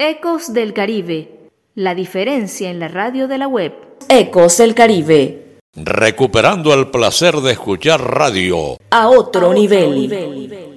Ecos del Caribe, la diferencia en la radio de la web. Ecos del Caribe. Recuperando el placer de escuchar radio a otro nivel.